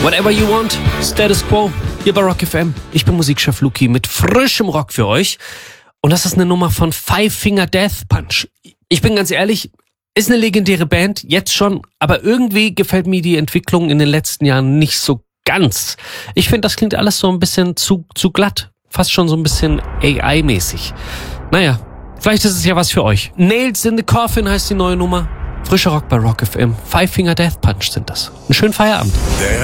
Whatever you want, Status Quo, hier bei Rock FM. Ich bin Musikchef Luki mit frischem Rock für euch. Und das ist eine Nummer von Five Finger Death Punch. Ich bin ganz ehrlich, ist eine legendäre Band, jetzt schon, aber irgendwie gefällt mir die Entwicklung in den letzten Jahren nicht so ganz. Ich finde, das klingt alles so ein bisschen zu glatt, fast schon so ein bisschen AI-mäßig. Naja, vielleicht ist es ja was für euch. Nails in the Coffin heißt die neue Nummer. Frischer Rock bei Rock FM. Five Finger Death Punch sind das. Einen schönen Feierabend.